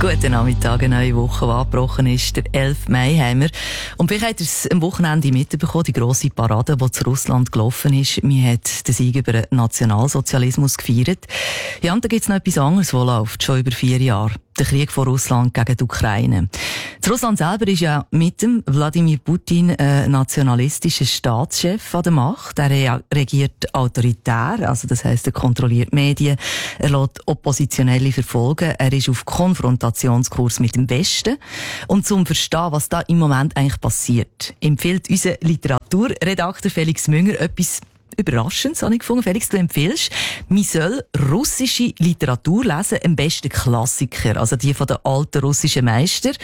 Guten Nachmittag, eine neue Woche, die angebrochen ist. Der 11. Mai haben wir. Und vielleicht habt ihr es am Wochenende mitbekommen, die grosse Parade, die zu Russland gelaufen ist. Man hat den Sieg über den Nationalsozialismus gefeiert. Ja, und da gibt es noch etwas anderes, das läuft, schon über 4 Jahre. Der Krieg von Russland gegen die Ukraine. Das Russland selber ist ja mit dem Wladimir Putin ein nationalistischer Staatschef an der Macht. Er regiert autoritär, also das heisst, er kontrolliert Medien, er lässt Oppositionelle verfolgen, er ist auf Konfrontationskurs mit dem Westen. Und zum Verstehen, was da im Moment eigentlich passiert, empfiehlt unser Literaturredakteur Felix Münger etwas Überraschend, habe ich gefunden. Felix, du empfiehlst, man soll russische Literatur lesen, am besten Klassiker, also die von den alten russischen Meistern.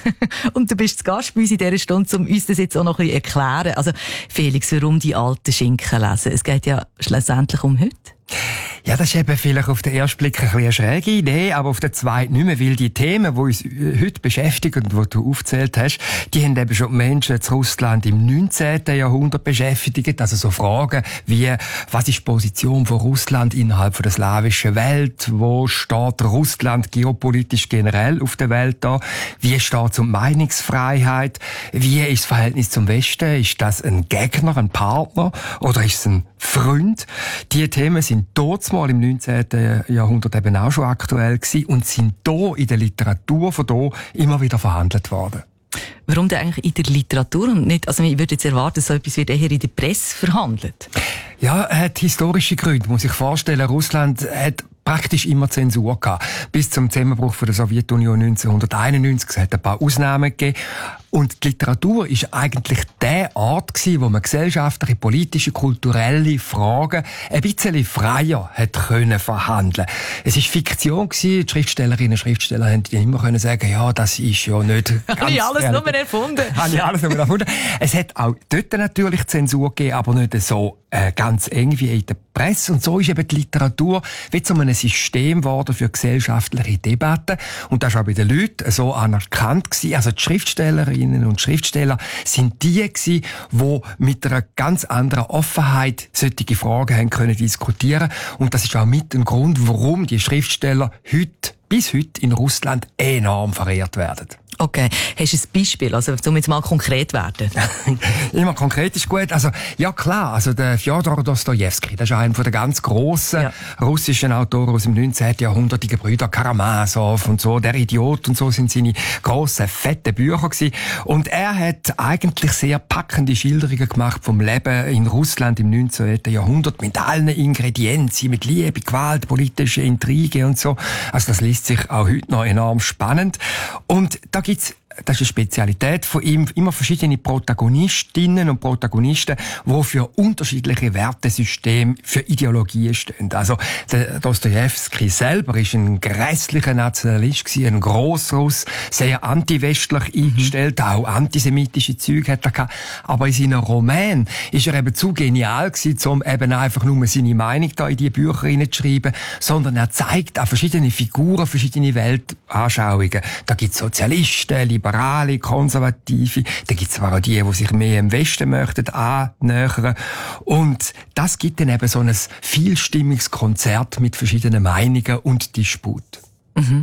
Und du bist zu Gast bei uns in dieser Stunde, um uns das jetzt auch noch ein bisschen erklären. Also, Felix, warum die alten Schinken lesen? Es geht ja schlussendlich um heute. Ja, das ist eben vielleicht auf den ersten Blick ein bisschen eine schräge Idee, aber auf den zweiten nicht mehr, weil die Themen, die uns heute beschäftigen und die du aufgezählt hast, die haben eben schon Menschen zu Russland im 19. Jahrhundert beschäftigt. Also so Fragen wie, was ist die Position von Russland innerhalb von der slawischen Welt? Wo steht Russland geopolitisch generell auf der Welt da? Wie steht es um Meinungsfreiheit? Wie ist das Verhältnis zum Westen? Ist das ein Gegner, ein Partner oder ist es ein Freund? Die Themen sind dort mal im 19. Jahrhundert eben auch schon aktuell gewesen und sind hier in der Literatur von hier immer wieder verhandelt worden. Warum denn eigentlich in der Literatur und nicht, also ich würde jetzt erwarten, so etwas wird eher in der Presse verhandelt? Ja, hat historische Gründe, muss ich vorstellen. Russland hat praktisch immer Zensur gehabt. Bis zum Zusammenbruch von der Sowjetunion 1991. Es hat ein paar Ausnahmen gegeben. Und die Literatur ist eigentlich der Ort gewesen, wo man gesellschaftliche, politische, kulturelle Fragen ein bisschen freier hat können verhandeln. Es ist Fiktion gewesen. Die Schriftstellerinnen und Schriftsteller haben immer können sagen, ja, das ist ja nicht ganz... Habe ich alles nur erfunden? Habe ich alles nur erfunden. Es hat auch dort natürlich Zensur gegeben, aber nicht so ganz eng wie in der Presse. Und so ist eben die Literatur wie zu einem System geworden für gesellschaftliche Debatten. Und das war auch bei den Leuten so anerkannt gewesen. Also die Schriftstellerinnen und Schriftsteller sind die gewesen, die mit einer ganz anderen Offenheit solche Fragen haben können diskutieren. Und das ist auch mit ein Grund, warum die Schriftsteller bis heute in Russland enorm verehrt werden. Okay. Hast du ein Beispiel? Also, um jetzt mal konkret werden? Immer konkret ist gut. Also, ja klar. Also, der Fjodor Dostojewski, das ist einer der ganz grossen russischen Autoren aus dem 19. Jahrhundert, die Gebrüder Karamasow und so, Der Idiot und so sind seine grossen, fetten Bücher gewesen. Und er hat eigentlich sehr packende Schilderungen gemacht vom Leben in Russland im 19. Jahrhundert mit allen Ingredienzen, mit Liebe, Gewalt, politische Intrige und so. Also, das liest sich auch heute noch enorm spannend. Und da gibt's, das ist eine Spezialität von ihm, immer verschiedene Protagonistinnen und Protagonisten, die für unterschiedliche Wertesysteme, für Ideologien stehen. Also, der Dostojewski selber ist ein grässlicher Nationalist gewesen, ein Grossruss, sehr anti-westlich eingestellt, auch antisemitische Züge hat er gehabt. Aber in seinen Romanen ist er eben zu genial gewesen, um eben einfach nur seine Meinung da in die Bücher hineinzuschreiben, sondern er zeigt auch verschiedene Figuren, verschiedene Weltanschauungen. Da gibt's Sozialisten, Liberale, Konservative, da gibt's aber auch die sich mehr im Westen möchten annähern. Und das gibt dann eben so ein vielstimmiges Konzert mit verschiedenen Meinungen und Disput. Mhm.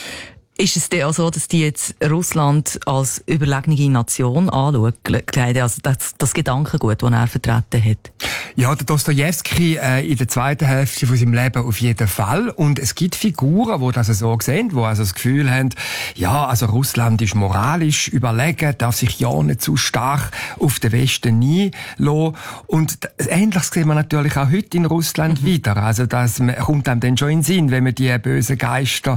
Ist es denn auch so, dass die jetzt Russland als überlegene Nation anschauen? Also das Gedankengut, das er vertreten hat? Ja, der Dostojewski in der zweiten Hälfte von seinem Leben auf jeden Fall. Und es gibt Figuren, die das so sehen, die also das Gefühl haben, ja, also Russland ist moralisch überlegen, darf sich ja nicht zu stark auf den Westen einlassen. Und Ähnliches sehen wir natürlich auch heute in Russland wieder. Also das kommt einem dann schon in den Sinn, wenn man die bösen Geister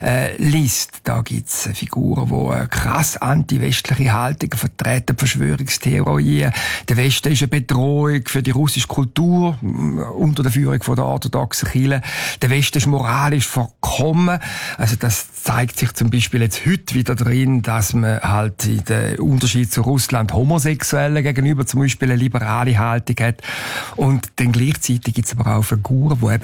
liest. Da gibt's Figuren, die eine krass anti-westliche Haltung vertreten, Verschwörungstheorien. Der Westen ist eine Bedrohung für die russische Kultur unter der Führung von der orthodoxen Kirche. Der Westen ist moralisch verkommen. Also das zeigt sich zum Beispiel jetzt heute wieder drin, dass man halt in den Unterschied zu Russland Homosexuellen gegenüber zum Beispiel eine liberale Haltung hat. Und dann gleichzeitig gibt's aber auch Figuren, die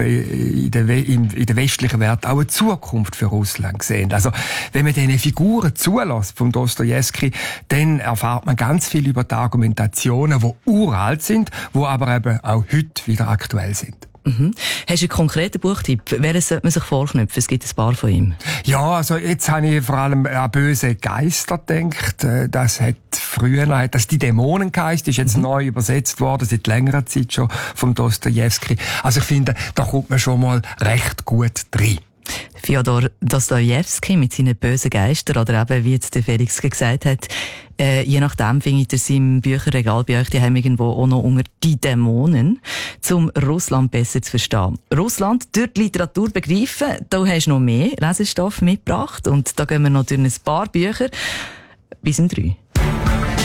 eben in der westlichen Welt auch eine Zukunft für Russland sehen. Also wenn man diese Figuren zulässt vom Dostojewski, dann erfahrt man ganz viel über die Argumentationen, die uralt sind, die aber eben auch heute wieder aktuell sind. Mhm. Hast du einen konkreten Buchtipp? Welches sollte man sich vorknüpfen? Es gibt ein paar von ihm. Ja, also jetzt habe ich vor allem an böse Geister gedacht. Das hat früher, das die Dämonengeist ist jetzt neu übersetzt worden, seit längerer Zeit schon vom Dostojewski. Also ich finde, da kommt man schon mal recht gut rein. Fjodor Dostojewski mit seinen bösen Geistern, oder eben, wie jetzt der Felix gesagt hat, je nachdem findet ihr es im Bücherregal bei euch daheim irgendwo auch noch unter «Die Dämonen», um Russland besser zu verstehen. Russland durch die Literatur begreifen, da hast du noch mehr Lesestoff mitgebracht und da gehen wir noch durch ein paar Bücher bis um 3.